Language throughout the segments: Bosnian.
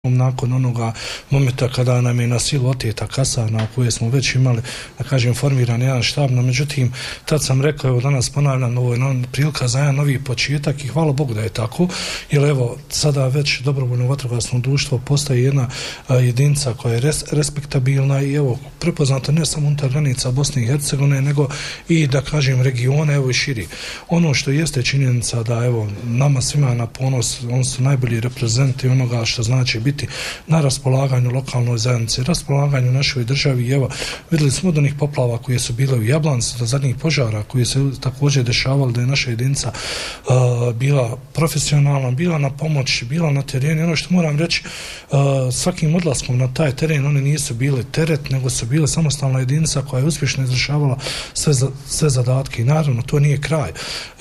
nakon onoga momenta kada nam je na silu oteta kasarna u kojoj smo već imali, da kažem, formiran jedan štab, no međutim, tad sam rekao, evo danas ponavljam, ovo je prilika za jedan novi početak i hvala Bogu da je tako, jer evo, sada već dobrovoljno vatrogasno društvo postaje jedna jedinica koja je respektabilna i evo, prepoznata ne samo unutar granica Bosne i Hercegovine, nego i, da kažem, regione, evo i širi. Ono što jeste činjenica da, evo, nama svima na ponos, oni su najbolji reprezenti onoga što znači biti na raspolaganju lokalnoj zajednici, raspolaganju našoj državi. I evo, vidjeli smo od onih poplava koje su bile u Jablanci, do zadnjih požara koji se također dešavali, da je naša jedinica bila profesionalna, bila na pomoć, bila na terenu. Ono što moram reći, svakim odlaskom na taj teren oni nisu bili teret, nego su bile samostalna jedinica koja je uspješno izvršavala sve zadatke i naravno to nije kraj.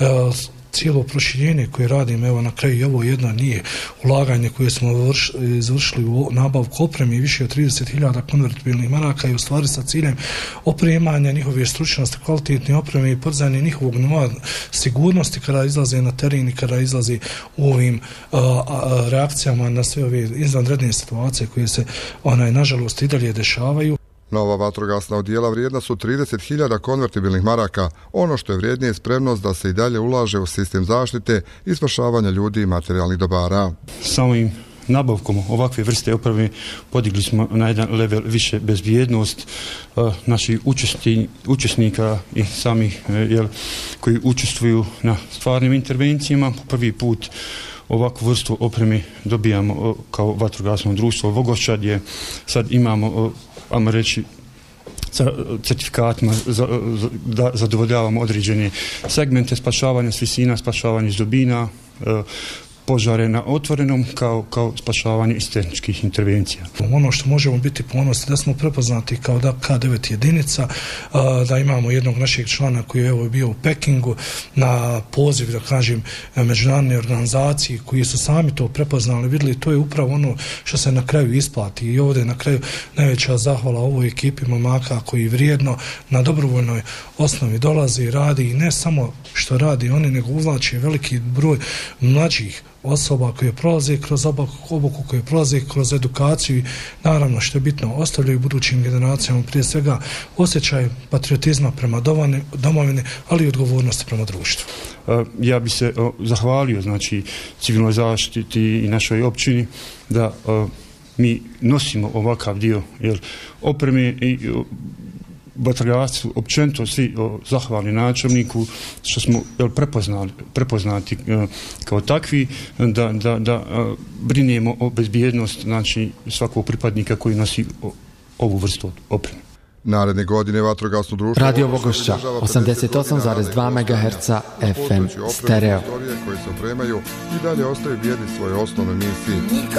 Cijelo proširenje koje radim, evo na kraju ovo jedno nije ulaganje koje smo izvršili u nabavku opreme i više od 30.000 konvertibilnih maraka i u stvari sa ciljem opremanja njihove stručnosti, kvalitetne opreme i podizanje njihovog nivoa sigurnosti kada izlaze na teren i kada izlaze u ovim reakcijama na sve ove izvanredne situacije koje se nažalost i dalje dešavaju. Nova vatrogasna odijela vrijedna su 30.000 konvertibilnih maraka. Ono što je vrijednije je spremnost da se i dalje ulaže u sistem zaštite i spašavanja ljudi i materijalnih dobara. Samim nabavkom ovakve vrste opreme podigli smo na jedan level više bezbjednost naših učesnika i samih koji učestvuju na stvarnim intervencijama. Prvi put ovakvu vrstu opreme dobijamo kao vatrogasno društvo Vogošća, gdje sad imamo, ajmo reći, sa certifikatima da zadovoljavamo određene segmente spašavanja s visina, spašavanja iz dubina, požare na otvorenom kao spašavanje iz tehničkih intervencija. Ono što možemo biti ponosni da smo prepoznati kao K9 jedinica, da imamo jednog našeg člana koji je evo bio u Pekingu na poziv, da kažem, međunarodne organizacije koji su sami to prepoznali, vidjeli, to je upravo ono što se na kraju isplati i ovdje na kraju najveća zahvala ovoj ekipi momaka koji vrijedno na dobrovoljnoj osnovi dolazi i radi i ne samo što radi oni, nego uvlači veliki broj mlađih osoba koje prolaze kroz obuku, koje prolaze kroz edukaciju i naravno što je bitno, ostavljaju budućim generacijama prije svega osjećaj patriotizma prema domovini, ali i odgovornosti prema društvu. Ja bi se zahvalio, znači, civilnoj zaštiti i našoj općini da mi nosimo ovakav dio opreme i vatrogascu općenito svi zahvalni načelniku što smo prepoznati kao takvi da brinemo o bezbjednosti, znači, svakog pripadnika koji nosi ovu vrstu opreme. Naredne godine vatrogasno društvo Radio Vogošća 88,2 MHz FM stereo koje se opremaju i dalje ostaju vjerni svoje osnovnoj misiji.